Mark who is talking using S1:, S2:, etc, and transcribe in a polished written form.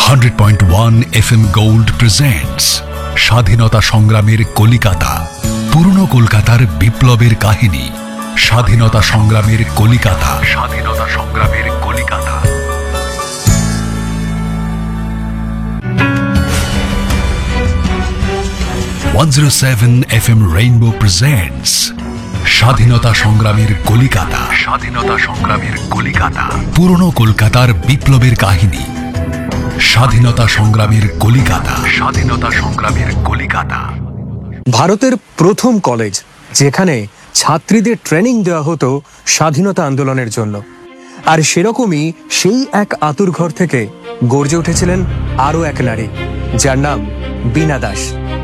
S1: 100.1 FM gold presents স্বাধীনতা সংগ্রামের কলিকাতা, পুরনো কলকাতার বিপ্লবের কাহিনী। স্বাধীনতা সংগ্রামের কলিকাতা, স্বাধীনতা সংগ্রামের কলিকাতা। 107 FM রেইনবো প্রেজেন্টস স্বাধীনতা সংগ্রামের কলিকাতা, স্বাধীনতা সংগ্রামের কলিকাতা, পুরনো কলকাতার বিপ্লবের কাহিনী। স্বাধীনতা সংগ্রামের কলিকাতা, স্বাধীনতা সংগ্রামের কলিকাতা।
S2: ভারতের প্রথম কলেজ যেখানে ছাত্রীদের ট্রেনিং দেওয়া হতো স্বাধীনতা আন্দোলনের জন্য। আর সেরকমই সেই এক আতুরঘর থেকে গর্জে উঠেছিলেন আরও এক নারী, যার নাম বীণা দাস।